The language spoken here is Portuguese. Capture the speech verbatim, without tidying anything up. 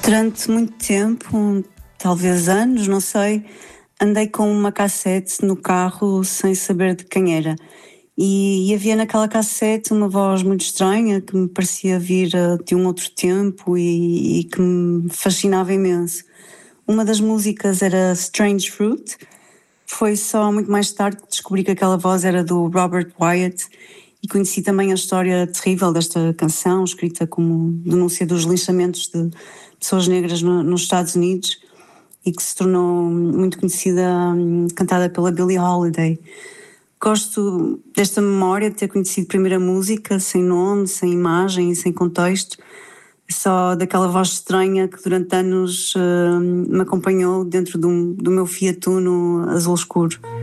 Durante muito tempo, talvez anos, não sei, andei com uma cassete no carro sem saber de quem era. E, e havia naquela cassete uma voz muito estranha que me parecia vir uh, de um outro tempo e, e que me fascinava imenso. Uma das músicas era Strange Fruit. Foi só muito mais tarde que descobri que aquela voz era do Robert Wyatt e conheci também a história terrível desta canção, escrita como denúncia dos linchamentos de pessoas negras no, nos Estados Unidos e que se tornou muito conhecida, cantada pela Billie Holiday. Gosto desta memória de ter conhecido a primeira música, sem nome, sem imagem, sem contexto, só daquela voz estranha que durante anos uh, me acompanhou dentro do, do meu Fiat Uno azul escuro.